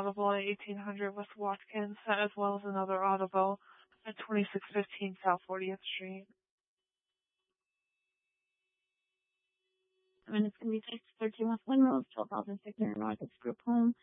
audible at 1800 West Watkins, as well as another audible at 2615 South 40th Street. And it's going to be 13 West Windmills, 12,600 North. It's group home.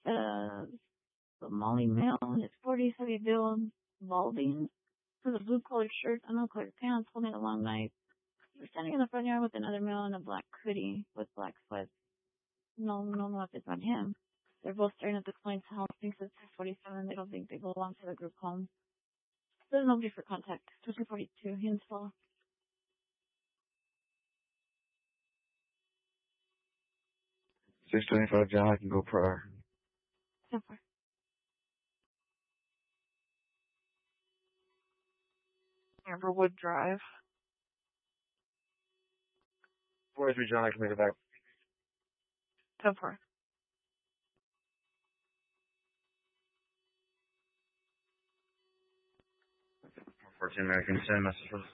Somali male, his 40s, heavy build, balding, with a blue colored shirt, uncolored pants, holding a long knife. We're standing in the front yard with another male in a black hoodie with black sweats. No notice on him. They're both staring at the client's house. Thinks it's 647. They don't think they belong to the group home. There's nobody for contact. 242, Hinsfall. 625 John, I can go prior. Super. Amberwood Drive. 43 John, I can make it back. 10-4. American, send a message for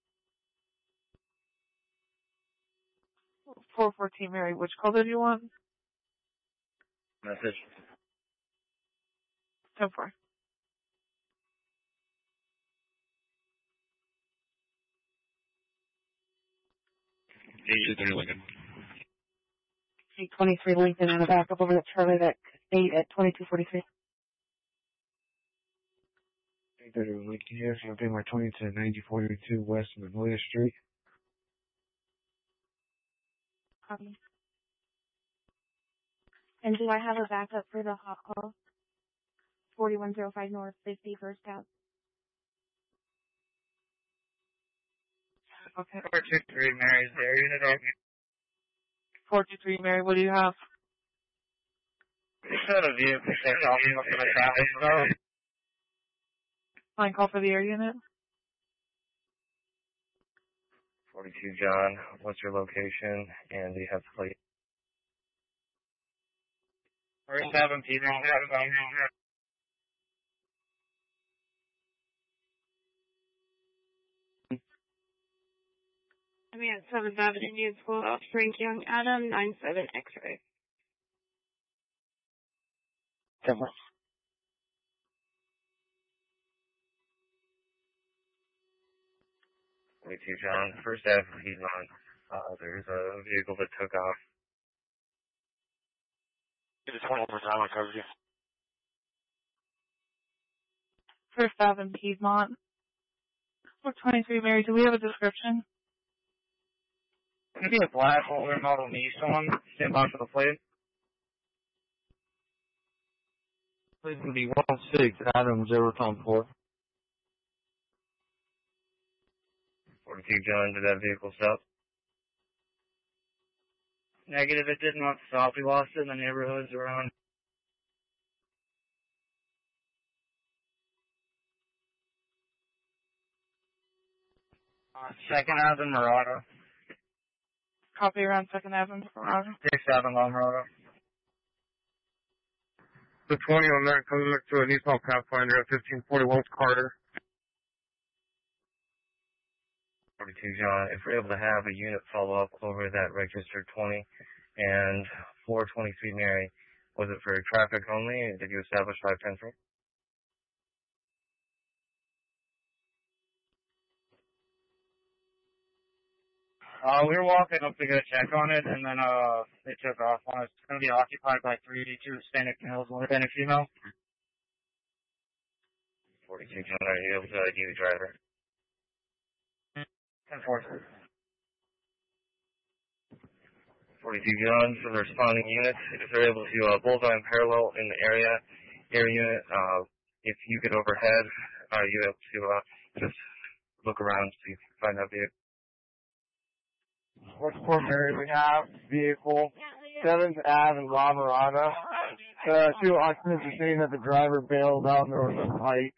414 Mary, which call did you want? message. 10-4. Lincoln. 823 Lincoln and a backup over to Charlie at 8 at 2243. 830 Lincoln here, so I'm paying my 20 to 9042 West Magnolia Street. Copy. And do I have a backup for the hot call? 4105 North 50 first out. Okay. 423 Mary's there. Unit open. 423 Mary, what do you have? Just had a vehicle checked off for the traffic zone. Line call for the air unit. 42 John, what's your location, and do you have the plate? First 7 people. I mean, at 7th Avenue, Indian School, off Frank Young, Adam, 97 X-ray. 10-4. 42 John, first Ave, Piedmont. There's a vehicle that took off. Get a 20 more time, I'll cover you. First Ave in Piedmont. 423 Mary, do we have a description? Maybe a black older model Nissan. Stand by for the plate. Please would be 16 Adam 0 4. 42 John, did that vehicle stop? Negative, it did not stop. We lost it in the neighborhoods around. Second Avenue, Murata. Copy around 2nd Avenue. 6th Avenue, Murata. The 20 on there coming up to a Nissan Pathfinder at 1541 Carter. 42 John, if we're able to have a unit follow up over that registered 20 and 423 Mary, was it for traffic only, or did you establish 510? We were walking up to get a check on it, and then they took off on us. It's going to be occupied by 382 Hispanic males, one Hispanic female. 42 John, are you able to ID the driver? 10-4. 42 John, for the responding units, if they're able to bullseye and parallel in the air unit, if you get overhead, are you able to just look around and see if you can find that vehicle? What's Port Mary? We have vehicle 7th Ave in La Mirada. The 2 occupants are saying that the driver bailed out and there was a fight.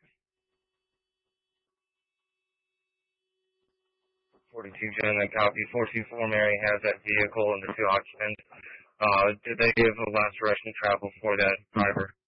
42 John, that copy. 424 Mary has that vehicle and the 2 occupants. Did they give a last direction of travel for that driver?